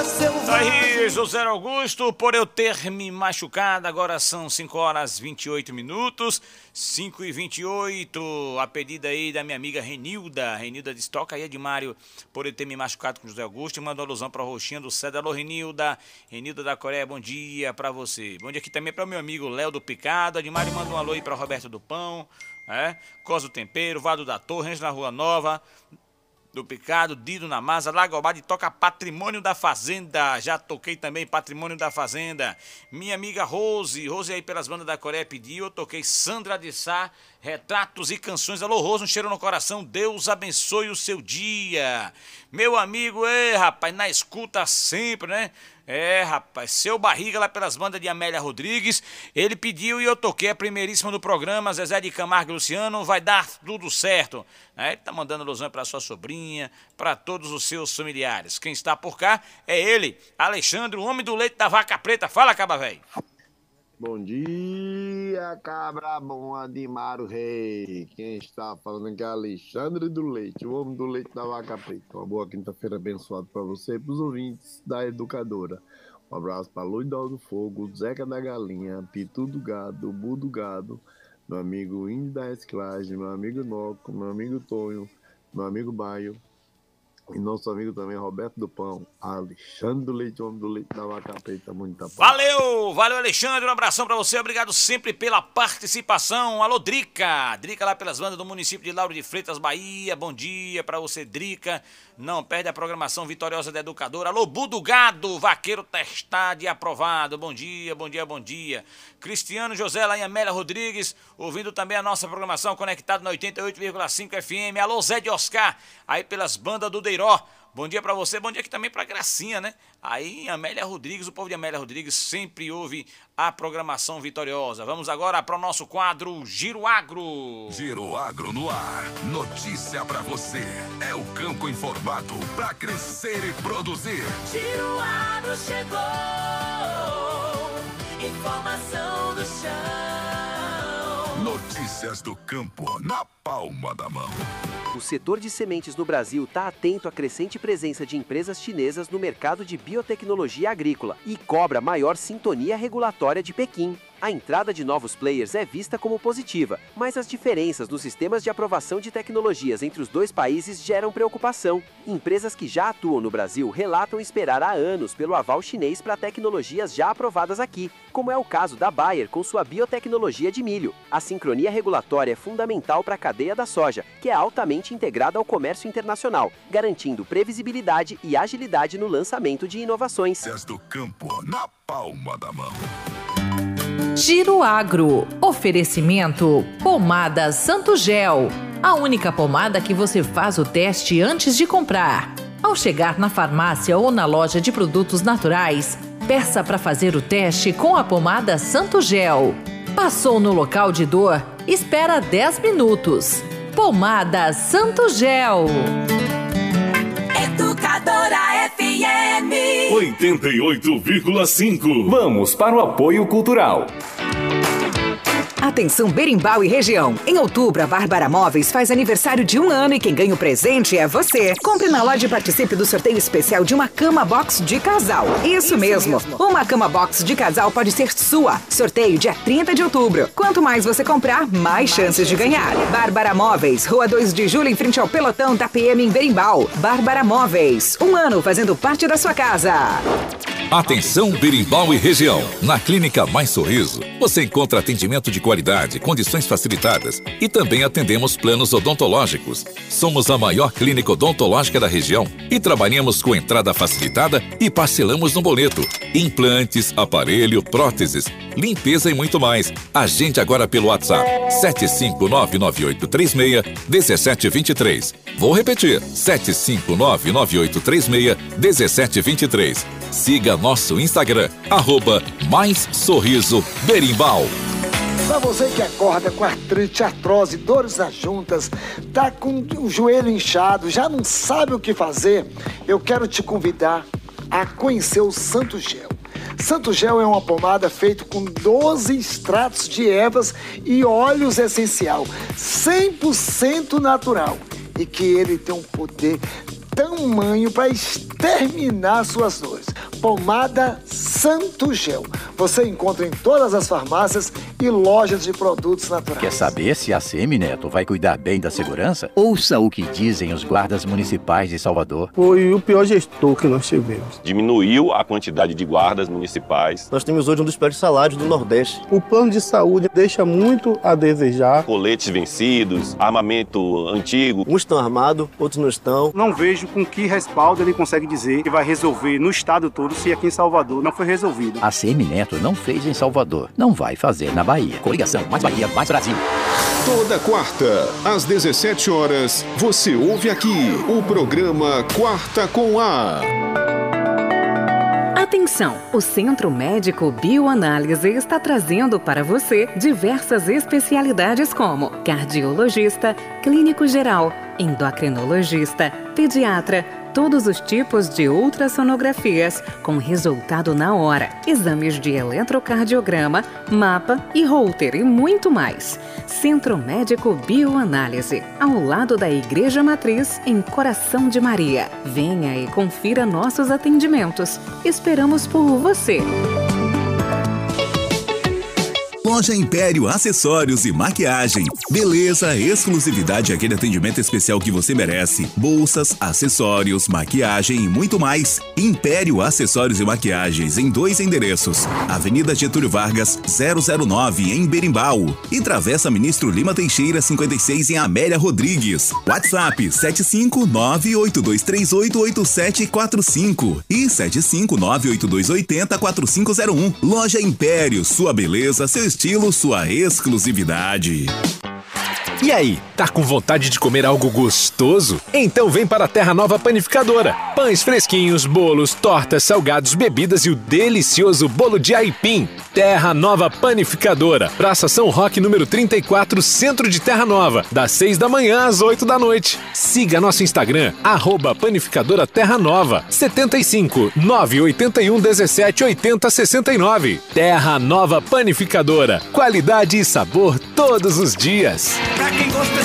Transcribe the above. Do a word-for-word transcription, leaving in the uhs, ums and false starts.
Aí, José Augusto, por eu ter me machucado, agora são cinco horas e vinte e oito minutos, cinco e vinte e oito, a pedida aí da minha amiga Renilda, Renilda diz, toca aí, Edmário, por eu ter me machucado com José Augusto, e mandou alusão pra Roxinha do Cedro. Alô, Renilda, Renilda da Coreia, bom dia pra você. Bom dia aqui também pra meu amigo Léo do Picado, Edmário manda um alô aí pra Roberto do Pão, é, Cos do Tempero, Vado da Torre, na Rua Nova, do Picado, Dido na Masa, Lagobade e toca Patrimônio da Fazenda. Já toquei também Patrimônio da Fazenda. Minha amiga Rose, Rose aí pelas bandas da Coreia pediu, eu toquei Sandra de Sá, Retratos e Canções. Alô, Rose, um cheiro no coração, Deus abençoe o seu dia. Meu amigo, é, rapaz, na escuta sempre, né? É, rapaz, seu Barriga lá pelas bandas de Amélia Rodrigues, ele pediu e eu toquei a primeiríssima do programa, Zezé de Camargo e Luciano, vai dar tudo certo. É, ele tá mandando alusão pra sua sobrinha, pra todos os seus familiares. Quem está por cá é ele, Alexandre, o homem do leite da vaca preta. Fala, caba velho. Bom dia, cabra bom, Adimaro Rei. Quem está falando aqui é Alexandre do Leite, o homem do leite da vaca preta. Uma boa quinta-feira abençoada para você e para os ouvintes da Educadora. Um abraço para Luiz do Fogo, Zeca da Galinha, Pitu do Gado, Bu do Gado, meu amigo Índio da Reciclagem, meu amigo Noco, meu amigo Tonho, meu amigo Baio. E nosso amigo também, Roberto do Pão, Alexandre do Leite, homem do leite da vaca preta, muita paz. Valeu, valeu Alexandre, um abração pra você, obrigado sempre pela participação. Alô, Drica, Drica lá pelas bandas do município de Lauro de Freitas, Bahia, bom dia pra você, Drica. Não perde a programação vitoriosa da Educadora. Alô, Budo Gado, vaqueiro testado e aprovado, bom dia, bom dia, bom dia. Cristiano José lá em Amélia Rodrigues, ouvindo também a nossa programação, conectado na oitenta e oito vírgula cinco F M. Alô, Zé de Oscar, aí pelas bandas do Deiró. Bom dia pra você, bom dia aqui também pra Gracinha, né? Aí em Amélia Rodrigues, o povo de Amélia Rodrigues sempre ouve a programação vitoriosa. Vamos agora para o nosso quadro Giro Agro. Giro Agro no ar. Notícia pra você. É o campo informado pra crescer e produzir. Giro Agro chegou. Informação do chão. Notícias do campo na palma da mão. O setor de sementes no Brasil está atento à crescente presença de empresas chinesas no mercado de biotecnologia agrícola e cobra maior sintonia regulatória de Pequim. A entrada de novos players é vista como positiva, mas as diferenças nos sistemas de aprovação de tecnologias entre os dois países geram preocupação. Empresas que já atuam no Brasil relatam esperar há anos pelo aval chinês para tecnologias já aprovadas aqui, como é o caso da Bayer com sua biotecnologia de milho. A sincronia regulatória é fundamental para a cadeia da soja, que é altamente integrada ao comércio internacional, garantindo previsibilidade e agilidade no lançamento de inovações. Notícias do campo na palma da mão. Giro Agro. Oferecimento Pomada Santo Gel. A única pomada que você faz o teste antes de comprar. Ao chegar na farmácia ou na loja de produtos naturais, peça para fazer o teste com a pomada Santo Gel. Passou no local de dor? Espera dez minutos. Pomada Santo Gel. Educadora F M oitenta e oito vírgula cinco. Vamos para o apoio cultural. Atenção Berimbau e região. Em outubro, a Bárbara Móveis faz aniversário de um ano e quem ganha o presente é você. Compre na loja e participe do sorteio especial de uma cama box de casal. Isso, Isso mesmo. mesmo. Uma cama box de casal pode ser sua. Sorteio dia trinta de outubro. Quanto mais você comprar, mais, mais chances de ganhar. Bárbara Móveis, Rua dois de julho, em frente ao pelotão da P M em Berimbau. Bárbara Móveis, um ano fazendo parte da sua casa. Atenção Berimbau e região. Na Clínica Mais Sorriso, você encontra atendimento de qualidade, condições facilitadas e também atendemos planos odontológicos. Somos a maior clínica odontológica da região e trabalhamos com entrada facilitada e parcelamos no boleto. Implantes, aparelho, próteses, limpeza e muito mais. Agende agora pelo WhatsApp sete cinco nove nove oito três seis um sete dois três. Vou repetir, sete cinco nove nove oito três seis um sete dois três. Siga nosso Instagram, arroba Mais Sorriso Berimbau. Para você que acorda com artrite, artrose, dores nas juntas, tá com o joelho inchado, já não sabe o que fazer, eu quero te convidar a conhecer o Santo Gel. Santo Gel é uma pomada feita com doze extratos de ervas e óleos essencial, cem por cento natural, e que ele tem um poder tamanho para exterminar suas dores. pomada Santo Gel. Você encontra em todas as farmácias e lojas de produtos naturais. Quer saber se a Semineto vai cuidar bem da segurança? Ouça o que dizem os guardas municipais de Salvador. Foi o pior gestor que nós tivemos. Diminuiu a quantidade de guardas municipais. Nós temos hoje um dos piores salários do Nordeste. O plano de saúde deixa muito a desejar. Coletes vencidos, armamento antigo. Uns estão armados, outros não estão. Não vejo com que respaldo ele consegue dizer que vai resolver no estado todo se aqui em Salvador não foi resolvido. A Semineto não fez em Salvador, não vai fazer na Bahia. Coligação Mais Bahia, Mais Brasil. Toda quarta, às dezessete horas, você ouve aqui o programa Quarta com A. Atenção! O Centro Médico Bioanálise está trazendo para você diversas especialidades como cardiologista, clínico geral, endocrinologista, pediatra, todos os tipos de ultrassonografias com resultado na hora, exames de eletrocardiograma, mapa e Holter e muito mais. Centro Médico Bioanálise, ao lado da Igreja Matriz, em Coração de Maria. Venha e confira nossos atendimentos. Esperamos por você. Loja Império Acessórios e Maquiagem. Beleza, exclusividade e aquele atendimento especial que você merece. Bolsas, acessórios, maquiagem e muito mais. Império Acessórios e Maquiagens em dois endereços. Avenida Getúlio Vargas, zero zero nove, em Berimbau. E Travessa Ministro Lima Teixeira, cinquenta e seis, em Amélia Rodrigues. WhatsApp sete cinco nove oito dois três oito oito sete quatro cinco e sete cinco nove oito dois oito zero quatro cinco zero um. Loja Império, sua beleza, seu estilo, sua exclusividade. E aí, tá com vontade de comer algo gostoso? Então vem para a Terra Nova Panificadora. Pães fresquinhos, bolos, tortas, salgados, bebidas e o delicioso bolo de aipim. Terra Nova Panificadora. Praça São Roque, número trinta e quatro, Centro de Terra Nova. Das seis da manhã às oito da noite. Siga nosso Instagram, arroba Panificadora Terra Nova. setenta e cinco, nove oito um, dezessete, oitenta, sessenta e nove. Terra Nova Panificadora. Qualidade e sabor todos os dias. Pra quem gosta